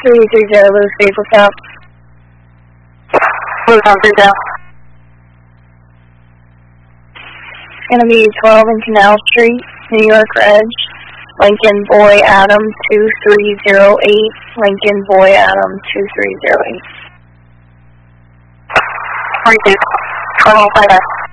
330 Lewis Vehicle Stop. Lewis on 30. It's going to be 12 in Canal Street, New York Reg. Lincoln Boy Adam 2308. Lincoln Boy Adam 2308. 42. 1205.